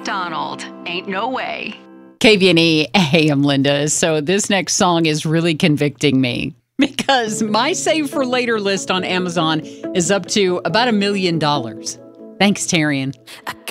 McDonald. Ain't no way. KVNE, hey, I'm Linda. So this next song is really convicting me because my Save for Later list on Amazon is up to about $1 million. Thanks, Tarian.